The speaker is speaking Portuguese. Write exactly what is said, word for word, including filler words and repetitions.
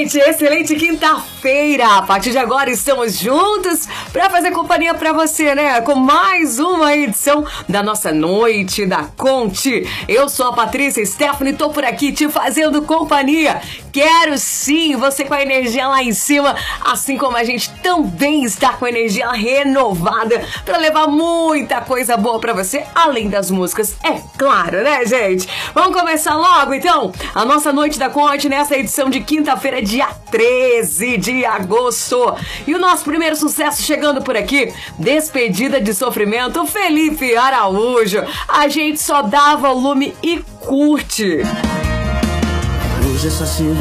gente, excelente quinta-feira. A partir de agora estamos juntos para fazer companhia para você, né? Com mais uma edição da nossa Noite da Conte. Eu sou a Patrícia Stephanie, tô por aqui te fazendo companhia. Quero sim você com a energia lá em cima, assim como a gente também está com a energia renovada para levar muita coisa boa para você, além das músicas, é claro, né, gente? Vamos começar logo, então, a nossa Noite da Conte nessa edição de quinta-feira, dia treze de agosto. E o nosso primeiro sucesso chegando por aqui, Despedida de Sofrimento, Felipe Araújo. A gente só dá volume e curte. Hoje é só se